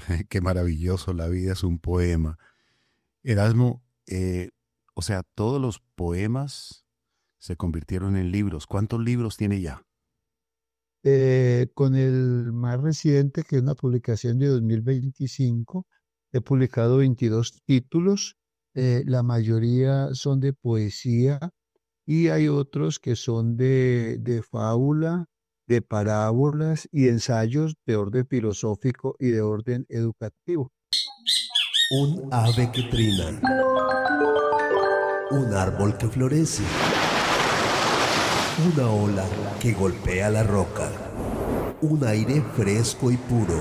Qué maravilloso, la vida es un poema. Erasmo, o sea, todos los poemas se convirtieron en libros. ¿Cuántos libros tiene ya? Con el más reciente, que es una publicación de 2025, he publicado 22 títulos. La mayoría son de poesía y hay otros que son de fábula, de parábolas y ensayos de orden filosófico y de orden educativo. Un ave que trina, un árbol que florece, una ola que golpea la roca, un aire fresco y puro.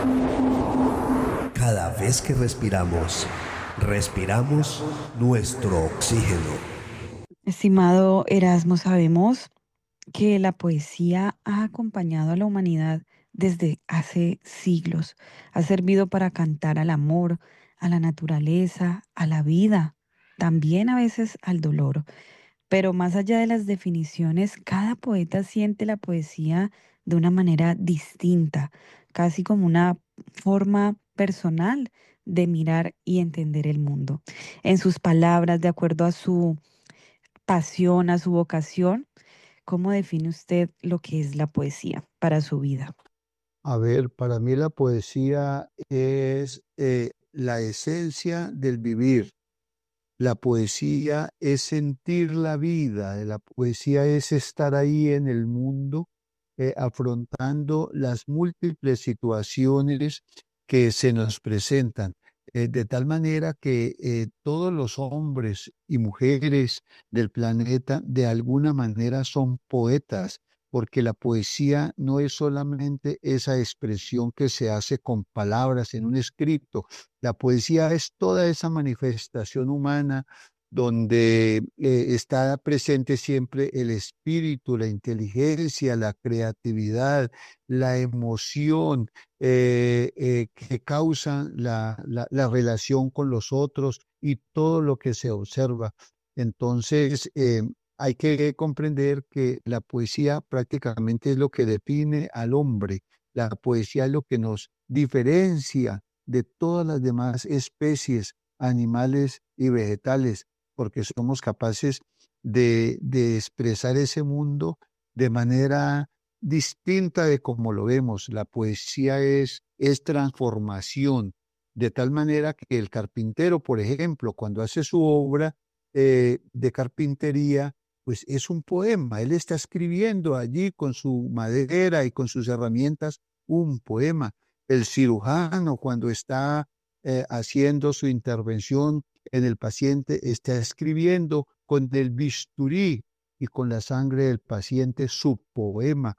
Cada vez que respiramos, respiramos nuestro oxígeno. Estimado Erasmo, sabemos que la poesía ha acompañado a la humanidad desde hace siglos. Ha servido para cantar al amor, a la naturaleza, a la vida, también a veces al dolor. Pero más allá de las definiciones, cada poeta siente la poesía de una manera distinta, casi como una forma personal de mirar y entender el mundo. En sus palabras, de acuerdo a su pasión, a su vocación, ¿cómo define usted lo que es la poesía para su vida? A ver, para mí la poesía es la esencia del vivir. La poesía es sentir la vida, la poesía es estar ahí en el mundo, afrontando las múltiples situaciones que se nos presentan, de tal manera que todos los hombres y mujeres del planeta de alguna manera son poetas, porque la poesía no es solamente esa expresión que se hace con palabras en un escrito. La poesía es toda esa manifestación humana donde está presente siempre el espíritu, la inteligencia, la creatividad, la emoción que causan la relación con los otros y todo lo que se observa. Entonces, hay que comprender que la poesía prácticamente es lo que define al hombre. La poesía es lo que nos diferencia de todas las demás especies, animales y vegetales, porque somos capaces de expresar ese mundo de manera distinta de como lo vemos. La poesía es transformación, de tal manera que el carpintero, por ejemplo, cuando hace su obra de carpintería, pues es un poema. Él está escribiendo allí con su madera y con sus herramientas un poema. El cirujano, cuando está haciendo su intervención en el paciente, está escribiendo con el bisturí y con la sangre del paciente su poema.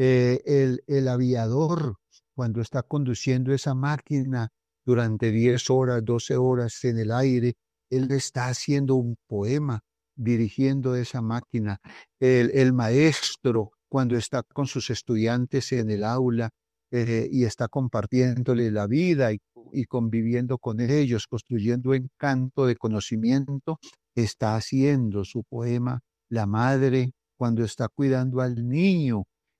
El aviador, cuando está conduciendo esa máquina durante 10 horas, 12 horas en el aire, él está haciendo un poema dirigiendo esa máquina. El maestro, cuando está con sus estudiantes en el aula, y está compartiéndole la vida y conviviendo con ellos, construyendo encanto de conocimiento, está haciendo su poema. La madre, cuando está cuidando al niño,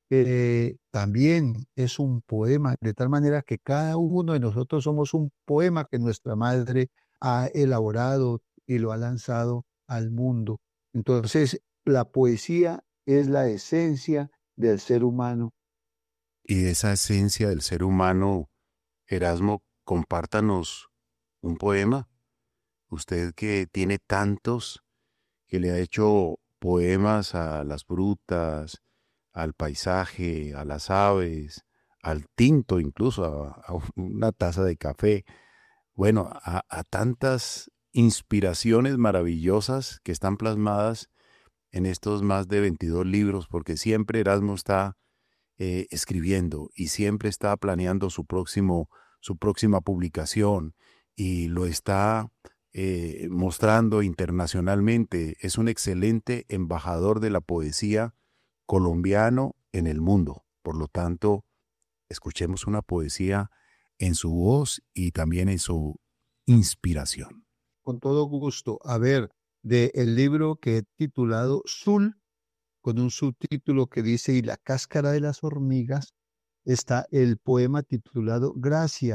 también es un poema, de tal manera que cada uno de nosotros somos un poema que nuestra madre ha elaborado y lo ha lanzado al mundo. Entonces, la poesía es la esencia del ser humano. Y de esa esencia del ser humano, Erasmo, compártanos un poema. Usted que tiene tantos, que le ha hecho poemas a las frutas, al paisaje, a las aves, al tinto, incluso a una taza de café. Bueno, a tantas inspiraciones maravillosas que están plasmadas en estos más de 22 libros, porque siempre Erasmo está escribiendo y siempre está planeando su próxima publicación y lo está mostrando internacionalmente. Es un excelente embajador de la poesía colombiano en el mundo. Por lo tanto, escuchemos una poesía en su voz y también en su inspiración. Con todo gusto. A ver, del libro que he titulado Sul, con un subtítulo que dice Y la cáscara de las hormigas, está el poema titulado Gracias.